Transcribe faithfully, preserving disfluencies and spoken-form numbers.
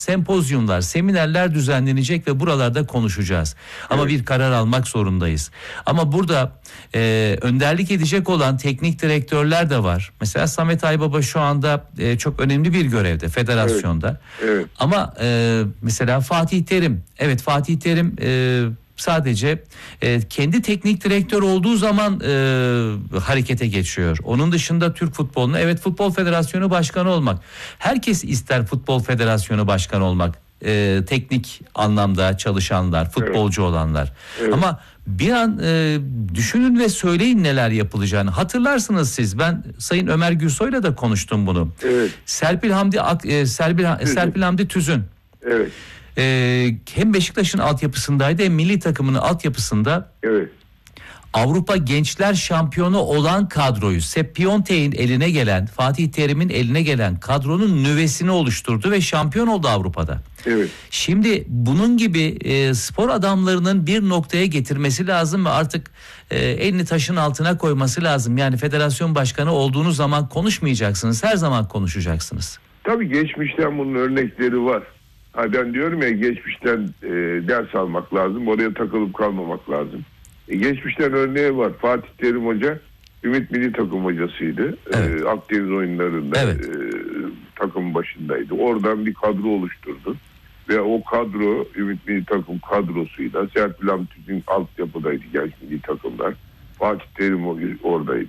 sempozyumlar, seminerler düzenlenecek ve buralarda konuşacağız. Ama Evet. bir karar almak zorundayız. Ama burada e, önderlik edecek olan teknik direktörler de var. Mesela Samet Aybaba şu anda e, çok önemli bir görevde federasyonda. Evet. Evet. Ama e, mesela Fatih Terim, evet Fatih Terim e, sadece e, kendi teknik direktör olduğu zaman e, harekete geçiyor. Onun dışında Türk futboluna, evet Futbol Federasyonu Başkanı olmak. Herkes ister Futbol Federasyonu Başkanı olmak. E, teknik anlamda çalışanlar, futbolcu evet. olanlar. Evet. Ama bir an e, düşünün ve söyleyin neler yapılacağını. Hatırlarsınız siz, ben Sayın Ömer Gürsoy'la da konuştum bunu. Evet. Serpil Hamdi Ak, e, Serpil, Serpil Hamdi Tüzün. Evet. Ee, hem Beşiktaş'ın altyapısındaydı hem milli takımının altyapısında evet. Avrupa Gençler Şampiyonu olan kadroyu, Sepp Piontek'in eline gelen, Fatih Terim'in eline gelen kadronun nüvesini oluşturdu ve şampiyon oldu Avrupa'da. Evet. Şimdi bunun gibi e, spor adamlarının bir noktaya getirmesi lazım ve artık e, elini taşın altına koyması lazım. Yani federasyon başkanı olduğunuz zaman konuşmayacaksınız, her zaman konuşacaksınız. Tabii geçmişten bunun örnekleri var. Ha ben diyorum ya, geçmişten e, ders almak lazım. Oraya takılıp kalmamak lazım. E, geçmişten örneği var. Fatih Terim Hoca Ümit Milli Takım hocasıydı. Evet. E, Akdeniz oyunlarında evet. e, takım başındaydı. Oradan bir kadro oluşturdu. Ve o kadro, Ümit Milli Takım kadrosuyla Serpil Hamdi Tüzün altyapıdaydı genç milli takımlar. Fatih Terim oradaydı.